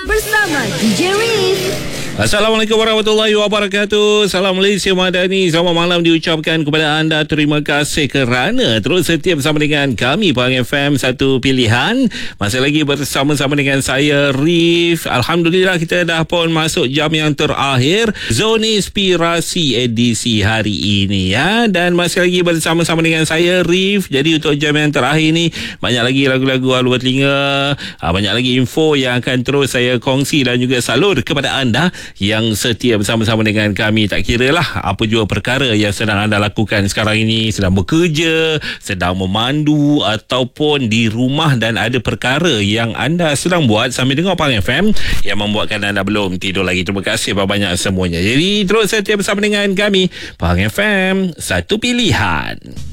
bersama DJ Riff. Assalamualaikum warahmatullahi wabarakatuh. Salam Malaysia Madani. Selamat malam diucapkan kepada anda. Terima kasih kerana terus setia bersama dengan kami Pahang FM, satu pilihan. Masih lagi bersama-sama dengan saya Riff. Alhamdulillah kita dah pun masuk jam yang terakhir Zona Inspirasi edisi hari ini ya. Dan masih lagi bersama-sama dengan saya Riff. Jadi untuk jam yang terakhir ni banyak lagi lagu-lagu halu telinga, banyak lagi info yang akan terus saya kongsi dan juga salur kepada anda yang setia bersama-sama dengan kami. Tak kira lah apa jua perkara yang sedang anda lakukan sekarang ini, sedang bekerja, sedang memandu ataupun di rumah dan ada perkara yang anda sedang buat sambil dengar Pahang FM yang membuatkan anda belum tidur lagi. Terima kasih banyak semuanya. Jadi terus setia bersama dengan kami Pahang FM, satu pilihan.